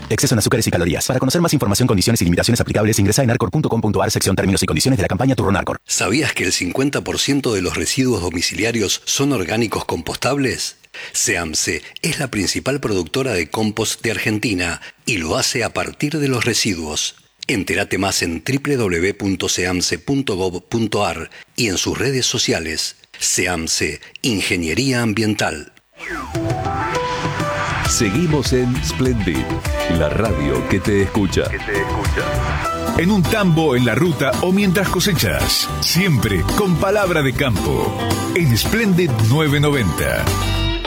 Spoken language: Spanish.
Exceso en azúcares y calorías. Para conocer más información, condiciones y limitaciones aplicables, ingresa en arcor.com.ar, sección términos y condiciones de la campaña Turrón Arcor. ¿Sabías que el 50% de los residuos domiciliarios son orgánicos compostables? SEAMSE es la principal productora de compost de Argentina y lo hace a partir de los residuos. Entérate más en www.seamse.gov.ar y en sus redes sociales. SEAMSE, Ingeniería Ambiental. Seguimos en Splendid, la radio que te escucha. En un tambo, en la ruta o mientras cosechas. Siempre con palabra de campo. En Splendid 990.